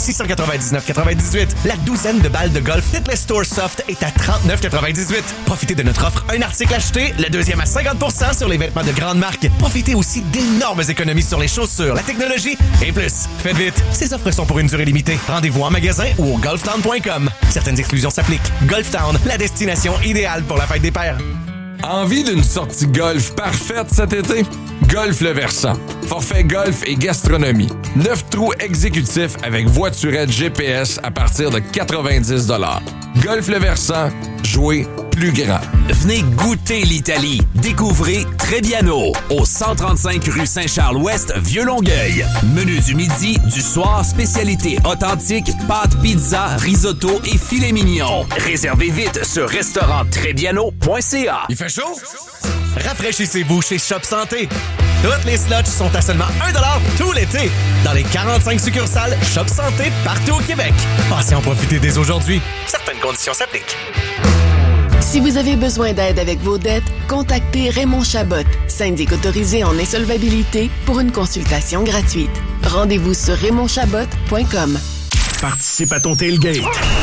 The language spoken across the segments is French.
699,98. La douzaine de balles de golf Titleist Tour Soft est à 39,98. Profitez de notre offre, un article acheté, le deuxième à 50% sur les vêtements de grande marque. Profitez aussi d'énormes économies sur les chaussures, la technologie et plus. Faites vite, ces offres sont pour une durée limitée. Rendez-vous en magasin ou au golftown.com. Certaines exclusions s'appliquent. Golftown, la destination idéale pour la fête des pères. Envie d'une sortie golf parfaite cet été? Golf Le Versant. Forfait golf et gastronomie. 9 trous exécutifs avec voiturette GPS à partir de 90 $. Golf Le Versant. Jouer plus grand. Venez goûter l'Italie. Découvrez Trebbiano au 135 rue Saint-Charles-Ouest, Vieux-Longueuil. Menu du midi, du soir, spécialité authentique, pâtes, pizza, risotto et filet mignon. Réservez vite sur restauranttrebbiano.ca. Il fait chaud? Rafraîchissez-vous chez Shop Santé. Toutes les slots sont à seulement 1 $ tout l'été dans les 45 succursales Shop Santé partout au Québec. Passez en profiter dès aujourd'hui. Certaines conditions s'appliquent. Si vous avez besoin d'aide avec vos dettes, contactez Raymond Chabot, syndic autorisé en insolvabilité, pour une consultation gratuite. Rendez-vous sur raymondchabot.com. Participe à ton tailgate.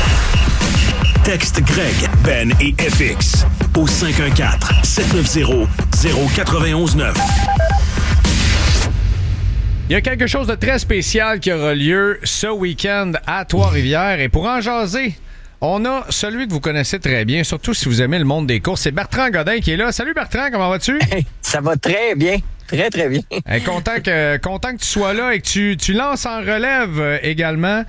Texte Greg, Ben et FX au 514-790-0919. Il y a quelque chose de très spécial qui aura lieu ce week-end à Trois-Rivières. Et pour en jaser, on a celui que vous connaissez très bien, surtout si vous aimez le monde des courses. C'est Bertrand Godin qui est là. Salut Bertrand, comment vas-tu? Hey, ça va très bien. Très, très bien. Hey, content que tu sois là et que tu lances en relève également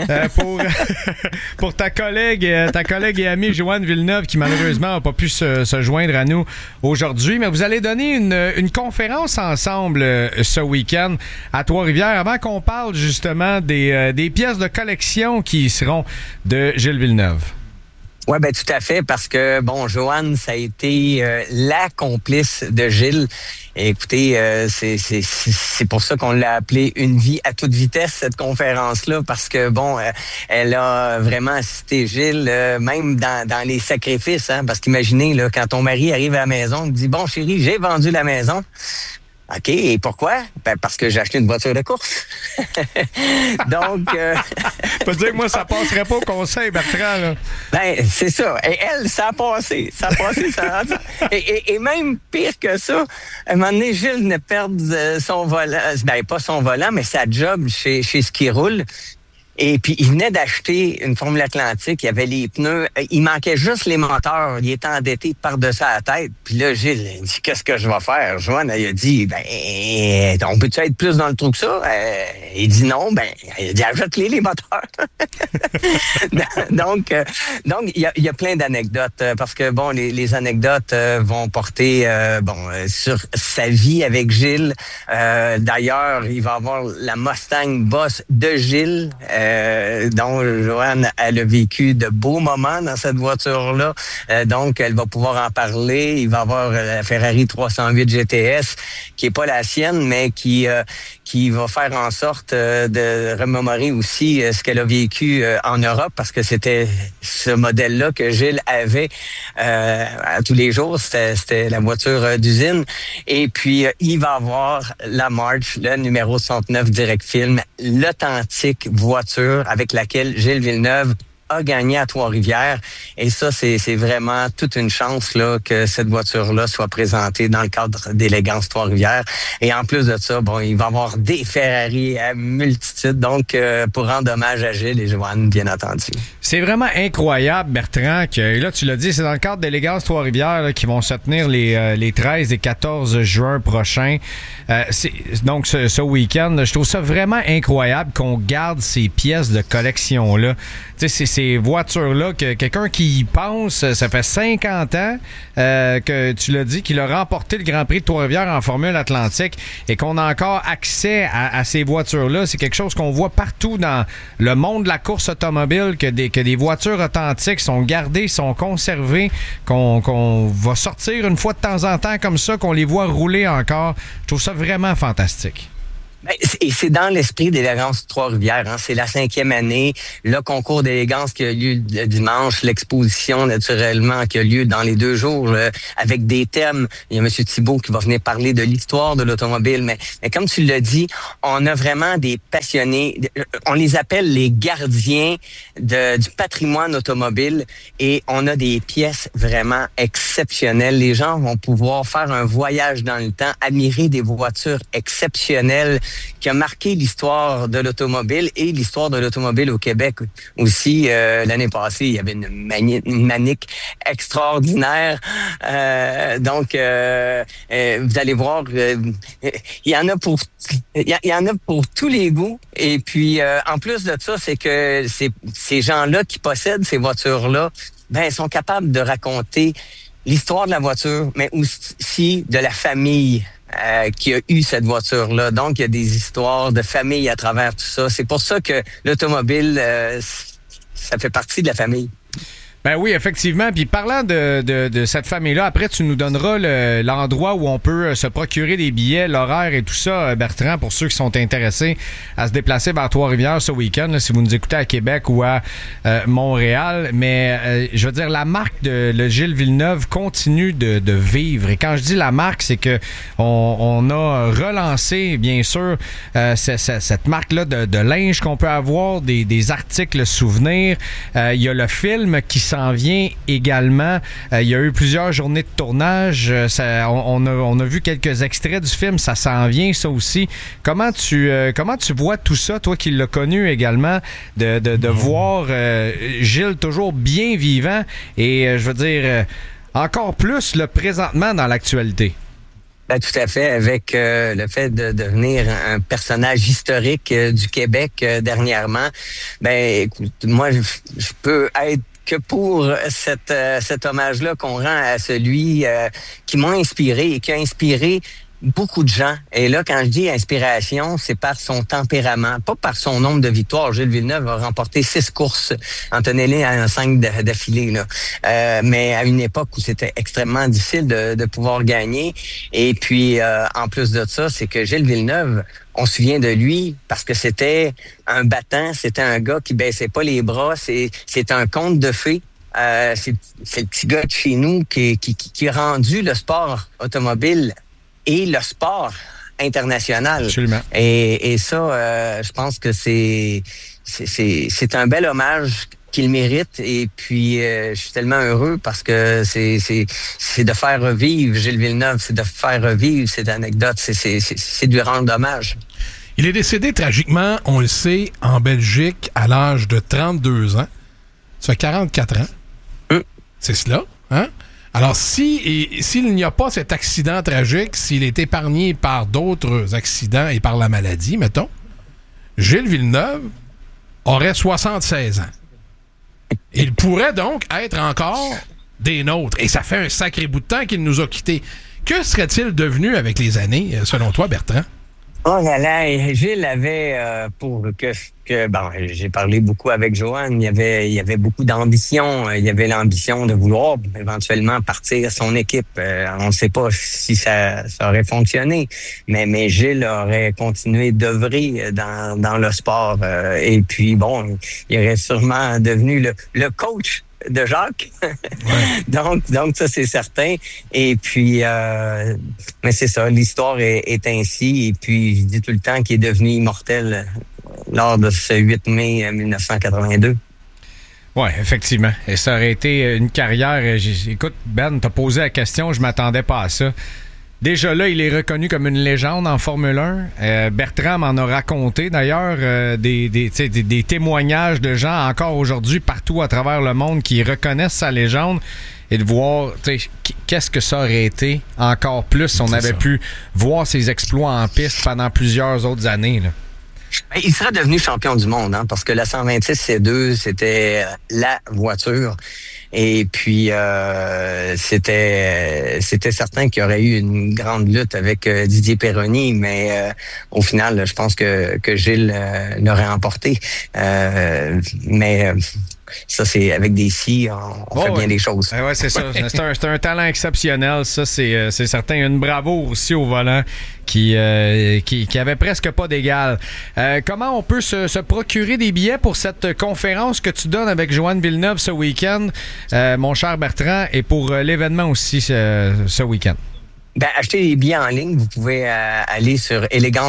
pour ta collègue et amie Joanne Villeneuve qui malheureusement n'a pas pu se joindre à nous aujourd'hui. Mais vous allez donner une conférence ensemble ce week-end à Trois-Rivières avant qu'on parle justement des pièces de collection qui seront de Gilles Villeneuve. Oui, ben tout à fait, parce que, bon, Joanne, ça a été la complice de Gilles. Et écoutez, c'est pour ça qu'on l'a appelé Une vie à toute vitesse, cette conférence-là, parce que, bon, elle a vraiment assisté Gilles, même dans les sacrifices, hein, parce qu'imaginez, là, quand ton mari arrive à la maison, il dit « Bon, chérie, j'ai vendu la maison. » OK, et pourquoi? Ben parce que j'ai acheté une voiture de course. Donc... Je peux dire que moi, ça passerait pas au conseil, Bertrand, là. Ben, c'est ça. Et elle, ça a passé. Ça a passé, ça. Et même pire que ça, à un moment donné, Gilles venait perdre son volant. Ben, pas son volant, mais sa job chez Ski Roule. Et puis, il venait d'acheter une Formule Atlantique. Il y avait les pneus. Il manquait juste les moteurs. Il était endetté par-dessus la tête. Puis là, Gilles, il dit, qu'est-ce que je vais faire? Joanne, elle a dit, ben, on peut-tu être plus dans le trou que ça? Il dit non. Ben, il dit, achète-les moteurs. Donc, il y a plein d'anecdotes. Parce que, bon, les anecdotes vont porter, sur sa vie avec Gilles. D'ailleurs, il va avoir la Mustang Boss de Gilles. Donc, Joanne, elle a vécu de beaux moments dans cette voiture-là. Donc, elle va pouvoir en parler. Il va avoir la Ferrari 308 GTS, qui est pas la sienne, mais qui va faire en sorte de remémorer aussi ce qu'elle a vécu en Europe, parce que c'était ce modèle-là que Gilles avait à tous les jours. C'était la voiture d'usine. Et puis, il va avoir la March, le numéro 69 Direct Film, l'authentique voiture avec laquelle Gilles Villeneuve a gagné à Trois-Rivières. Et ça, c'est vraiment toute une chance là que cette voiture-là soit présentée dans le cadre d'Élégance Trois-Rivières. Et en plus de ça, bon, il va y avoir des Ferrari à multitude. Donc, pour rendre hommage à Gilles et Joanne, bien entendu. C'est vraiment incroyable, Bertrand, que là, tu l'as dit, c'est dans le cadre d'Élégance Trois-Rivières là, qui vont se tenir les 13 et 14 juin prochains. Donc, ce week-end, je trouve ça vraiment incroyable qu'on garde ces pièces de collection-là. Tu sais, ces voitures-là, que quelqu'un qui y pense, ça fait 50 ans que tu l'as dit, qu'il a remporté le Grand Prix de Trois-Rivières en Formule Atlantique et qu'on a encore accès à ces voitures-là. C'est quelque chose qu'on voit partout dans le monde de la course automobile, que des voitures authentiques sont gardées, sont conservées, qu'on va sortir une fois de temps en temps comme ça, qu'on les voit rouler encore. Je trouve ça vraiment fantastique. Et c'est dans l'esprit d'Élégance Trois-Rivières. Hein. C'est la 5e année. Le concours d'élégance qui a lieu le dimanche. L'exposition, naturellement, qui a lieu dans les 2 jours avec des thèmes. Il y a M. Thibault qui va venir parler de l'histoire de l'automobile. Mais comme tu l'as dit, on a vraiment des passionnés. On les appelle les gardiens du patrimoine automobile. Et on a des pièces vraiment exceptionnelles. Les gens vont pouvoir faire un voyage dans le temps, admirer des voitures exceptionnelles qui a marqué l'histoire de l'automobile et l'histoire de l'automobile au Québec aussi. L'année passée, il y avait une manique extraordinaire. Donc, vous allez voir, il y en a pour tous les goûts. Et puis, en plus de ça, c'est que ces gens-là qui possèdent ces voitures-là, sont capables de raconter l'histoire de la voiture, mais aussi de la famille qui a eu cette voiture-là. Donc, il y a des histoires de famille à travers tout ça. C'est pour ça que l'automobile, ça fait partie de la famille. Ben oui, effectivement. Puis parlant de cette famille-là, après, tu nous donneras l'endroit où on peut se procurer des billets, l'horaire et tout ça, Bertrand, pour ceux qui sont intéressés à se déplacer vers Trois-Rivières ce week-end, là, si vous nous écoutez à Québec ou à Montréal. Mais je veux dire, la marque de le Gilles Villeneuve continue de vivre. Et quand je dis la marque, c'est que on a relancé, bien sûr, cette marque-là de linge qu'on peut avoir, des articles souvenirs. Il y a le film qui s'en vient également. Il y a eu plusieurs journées de tournage. On a vu quelques extraits du film. Ça s'en vient, ça aussi. Comment tu vois tout ça, toi qui l'as connu également, de voir Gilles toujours bien vivant et, je veux dire, encore plus présentement dans l'actualité? Tout à fait, avec le fait de devenir un personnage historique du Québec dernièrement. Écoute, moi, je peux être que pour cet hommage-là qu'on rend à celui qui m'a inspiré et qui a inspiré beaucoup de gens. Et là, quand je dis inspiration, c'est par son tempérament, pas par son nombre de victoires. Gilles Villeneuve a remporté 6 courses, en tenez-les à 5 d'affilée, là. Mais à une époque où c'était extrêmement difficile de pouvoir gagner. Et puis, en plus de ça, c'est que Gilles Villeneuve, on se souvient de lui parce que c'était un battant, c'était un gars qui baissait pas les bras, c'est un conte de fées. C'est le petit gars de chez nous qui a rendu le sport automobile et le sport international. Absolument. Et ça, je pense que c'est un bel hommage qu'il mérite. Et puis, je suis tellement heureux parce que c'est de faire revivre Gilles Villeneuve, c'est de faire revivre cette anecdote, c'est de lui rendre hommage. Il est décédé tragiquement, on le sait, en Belgique à l'âge de 32 ans. Ça fait 44 ans. C'est cela, hein? Alors, s'il n'y a pas cet accident tragique, s'il est épargné par d'autres accidents et par la maladie, mettons, Gilles Villeneuve aurait 76 ans. Il pourrait donc être encore des nôtres. Et ça fait un sacré bout de temps qu'il nous a quittés. Que serait-il devenu avec les années, selon toi, Bertrand? Oh là là, Gilles avait, j'ai parlé beaucoup avec Joanne, il y avait beaucoup d'ambition. Il y avait l'ambition de vouloir éventuellement partir son équipe. On ne sait pas si ça aurait fonctionné, mais Gilles aurait continué d'œuvrer dans le sport. Et puis, il aurait sûrement devenu le coach de Jacques. Ouais. donc ça, c'est certain. Et puis, mais c'est ça, l'histoire est ainsi. Et puis, je dis tout le temps qu'il est devenu immortel lors de ce 8 mai 1982. Oui, effectivement. Et ça aurait été une carrière... Écoute, Ben, t'as posé la question, je m'attendais pas à ça. Déjà là, il est reconnu comme une légende en Formule 1. Bertrand m'en a raconté d'ailleurs des témoignages de gens encore aujourd'hui partout à travers le monde qui reconnaissent sa légende et de voir qu'est-ce que ça aurait été encore plus si on avait pu voir ses exploits en piste pendant plusieurs autres années, là. Il serait devenu champion du monde, hein, parce que la 126 C2, c'était la voiture. Et puis, c'était certain qu'il y aurait eu une grande lutte avec Didier Perroni, mais au final, je pense que Gilles l'aurait emporté. Mais ça, c'est avec des scies, on fait bien des choses. Ouais, c'est ça. C'est un talent exceptionnel, ça, c'est certain. Une bravoure aussi au volant qui avait presque pas d'égal. Comment on peut se procurer des billets pour cette conférence que tu donnes avec Joanne Villeneuve ce week-end, mon cher Bertrand, et pour l'événement aussi ce week-end? Ben, acheter les billets en ligne, vous pouvez aller sur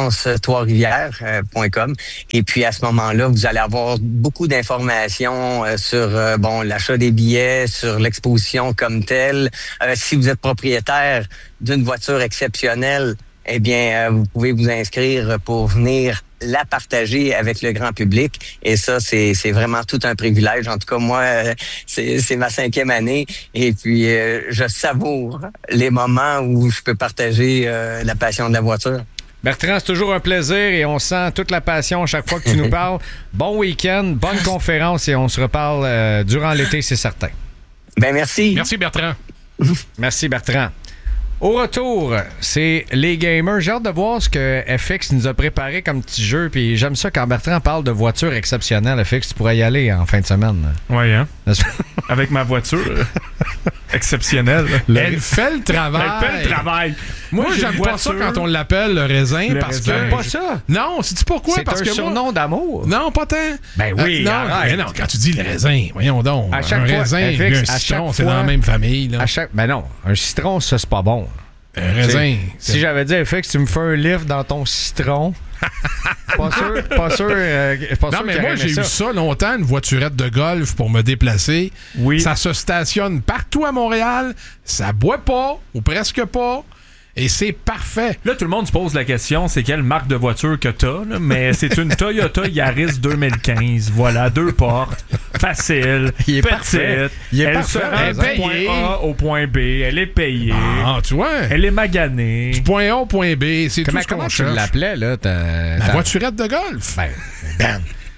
élégance-trois-rivières.com et puis à ce moment-là, vous allez avoir beaucoup d'informations sur l'achat des billets, sur l'exposition comme telle. Si vous êtes propriétaire d'une voiture exceptionnelle, eh bien, vous pouvez vous inscrire pour venir la partager avec le grand public. Et ça, c'est vraiment tout un privilège. En tout cas, moi, c'est ma 5e année. Et puis, je savoure les moments où je peux partager la passion de la voiture. Bertrand, c'est toujours un plaisir et on sent toute la passion à chaque fois que tu nous parles. Bon week-end, bonne conférence et on se reparle durant l'été, c'est certain. Ben merci. Merci, Bertrand. Merci, Bertrand. Au retour, c'est les gamers. J'ai hâte de voir ce que FX nous a préparé comme petit jeu. Puis j'aime ça quand Bertrand parle de voiture exceptionnelle. FX, tu pourrais y aller en fin de semaine. Oui, hein? Avec ma voiture exceptionnelle. Elle fait le travail. Moi, j'aime pas ça quand on l'appelle le raisin. Parce que J'aime pas ça. Non, sais-tu pourquoi? C'est parce un que surnom d'amour. Non, pas tant. Ben oui, non, arrête. non, quand tu dis le raisin, voyons donc. À chaque un fois, raisin et FX, un à citron, chaque c'est fois, dans la même famille. Là. Ben non, un citron, ça, c'est pas bon. Un raisin. Si j'avais dit, FX, tu me fais un lift dans ton citron. pas sûr. Non, mais moi, j'ai eu ça longtemps, une voiturette de golf pour me déplacer. Oui. Ça se stationne partout à Montréal. Ça boit pas, ou presque pas. Et c'est parfait. Là, tout le monde se pose la question, c'est quelle marque de voiture que t'as, là? Mais c'est une Toyota Yaris 2015. Voilà, 2 portes, facile, Il est petite. parfait. Il est elle parfait. se rend Elle est du payée. point A au point B. Elle est payée. Ah, tu vois. Elle est maganée. Du point A au point B, c'est tout ce Comment qu'on tu cherche. l'appelais, là? La voiturette de golf. Ben,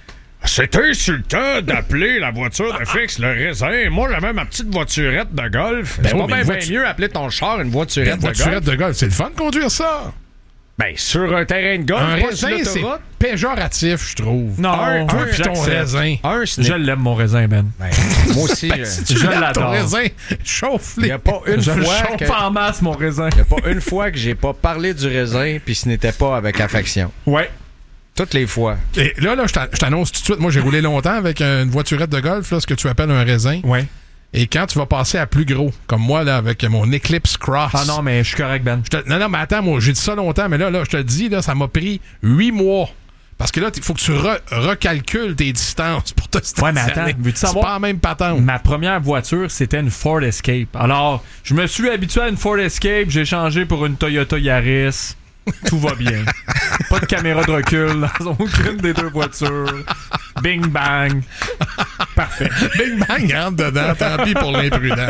c'est insultant d'appeler la voiture de FX le raisin. Moi, j'avais ma petite voiturette de golf. Ben C'est oui, pas mais bien une mieux appeler ton char une voiturette Une de golf. voiturette de golf, c'est le fun de conduire ça. Ben, sur un terrain de golf, Un pas sur raisin, c'est l'autoroute. péjoratif, je trouve. Non, Toi pis ton j'accepte. raisin. Je l'aime, mon raisin, Ben. Ben, moi aussi, Tu Je l'aimes, l'adore. ton raisin, chauffe-les. il n'y a pas une Je le fois chauffe que... en masse, mon raisin. Il y a pas une fois que j'ai pas parlé du raisin puis ce n'était pas avec affection. Ouais. Toutes les fois. Et là, je t'annonce tout de suite, moi j'ai roulé longtemps avec une voiturette de golf, là, ce que tu appelles un raisin. Ouais. Et quand tu vas passer à plus gros, comme moi là, avec mon Eclipse Cross. Ah non, mais je suis correct, Ben. Non, mais attends, moi j'ai dit ça longtemps, mais là, je te le dis, là, ça m'a pris 8 mois. Parce que là, il faut que tu recalcules tes distances pour te stationner. Ouais, mais attends, veux-tu c'est savoir? pas la même patente. Ma première voiture, c'était une Ford Escape. Alors, je me suis habitué à une Ford Escape, j'ai changé pour une Toyota Yaris. Tout va bien. Pas de caméra de recul dans aucune des deux voitures. Bing bang. Parfait. Bing bang rentre dedans, tant pis pour l'imprudent.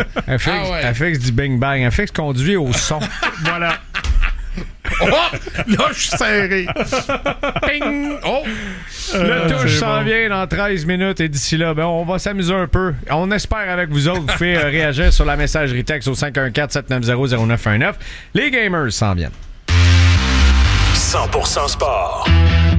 FX dit bing bang. FX conduit au son. Voilà. Oh! Là, je suis serré. Ping! Oh! Le touche c'est s'en bon. vient dans 13 minutes et d'ici là, on va s'amuser un peu. On espère avec vous autres vous faire réagir sur la messagerie texte au 514-790-0919. Les gamers s'en viennent. 100% sport.